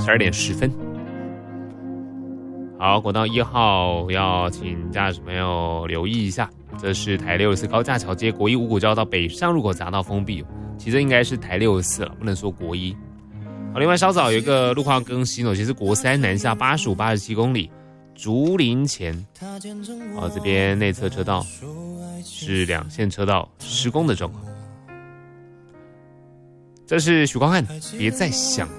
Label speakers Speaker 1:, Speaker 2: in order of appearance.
Speaker 1: 12点10分。好，国道1号要请驾驶朋友留意一下，这是台64高架桥接国一五股交到北上入口匝道封闭，其实应该是台64了，不能说国一。好，另外稍早有一个路况更新，其实国3南下85、87公里，竹林前，这边内侧车道是2线车道施工的状况。这是许光汉，别再想